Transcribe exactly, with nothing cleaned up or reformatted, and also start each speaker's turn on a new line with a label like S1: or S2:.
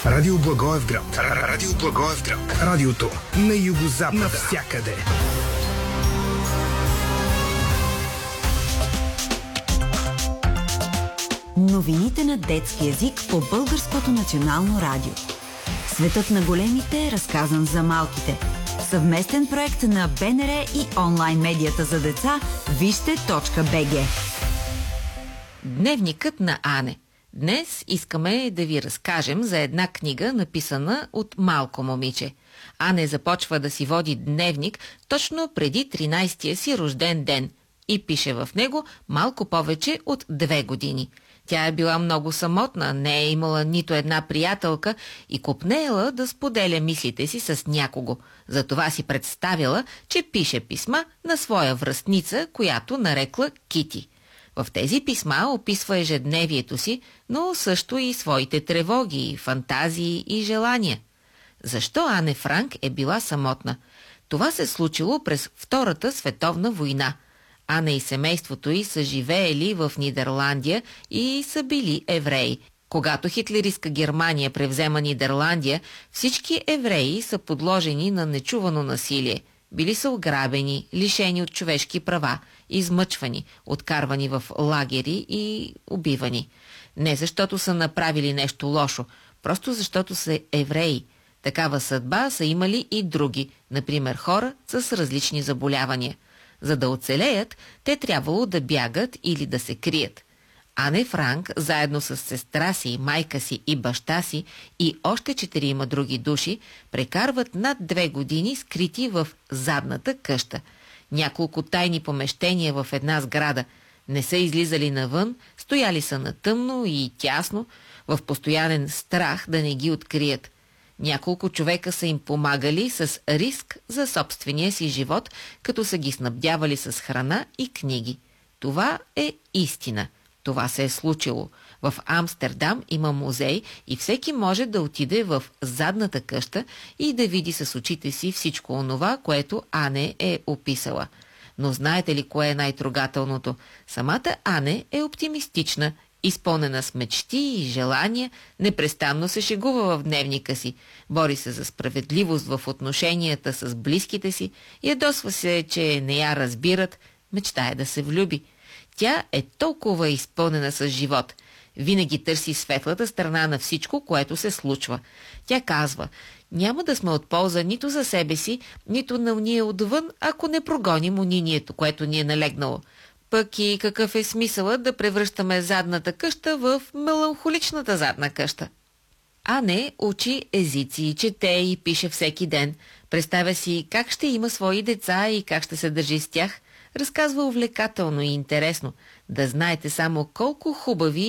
S1: Радио Благоевград. Радио Благоевград. Радиото на югозапада. Навсякъде.
S2: Новините на детски език по Българското национално радио. Светът на големите е разказан за малките. Съвместен проект на БНР и онлайн медията за деца вижте точка би джи.
S3: Дневникът на Ане. Днес искаме да ви разкажем за една книга, написана от малко момиче. Ане започва да си води дневник точно преди тринайсетия си рожден ден и пише в него малко повече от две години. Тя е била много самотна, не е имала нито една приятелка и копнеела да споделя мислите си с някого. Затова си представила, че пише писма на своя връстница, която нарекла Кити. В тези писма описва ежедневието си, но също и своите тревоги, фантазии и желания. Защо Ане Франк е била самотна? Това се случило през Втората световна война. Ане и семейството й са живеели в Нидерландия и са били евреи. Когато хитлеристка Германия превзема Нидерландия, всички евреи са подложени на нечувано насилие. Били са ограбени, лишени от човешки права, измъчвани, откарвани в лагери и убивани. Не защото са направили нещо лошо, просто защото са евреи. Такава съдба са имали и други, например хора с различни заболявания. За да оцелеят, те трябвало да бягат или да се крият. Ане Франк, заедно с сестра си, майка си и баща си и още четирима други души, прекарват над две години скрити в задната къща. Няколко тайни помещения в една сграда. Не са излизали навън, стояли са на тъмно и тясно, в постоянен страх да не ги открият. Няколко човека са им помагали с риск за собствения си живот, като са ги снабдявали с храна и книги. Това е истина. Това се е случило. В Амстердам има музей и всеки може да отиде в задната къща и да види с очите си всичко онова, което Ане е описала. Но знаете ли кое е най-трогателното? Самата Ане е оптимистична, изпълнена с мечти и желания, непрестанно се шегува в дневника си, бори се за справедливост в отношенията с близките си, ядосва се, че не я разбират, мечтае да се влюби. Тя е толкова изпълнена с живот. Винаги търси светлата страна на всичко, което се случва. Тя казва, няма да сме от полза нито за себе си, нито на уния отвън, ако не прогоним унинието, което ни е налегнало. Пък и какъв е смисълът да превръщаме задната къща в меланхоличната задна къща? Ане учи езици, чете и пише всеки ден. Представя си как ще има свои деца и как ще се държи с тях. Разказва увлекателно и интересно. Да знаете само колко хубави